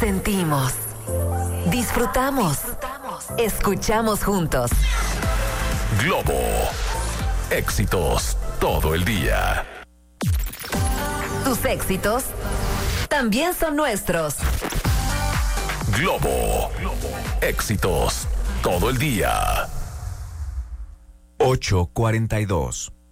Sentimos, disfrutamos, escuchamos juntos. Globo. Éxitos todo el día. Tus éxitos también son nuestros. Globo. Éxitos todo el día. 8:42.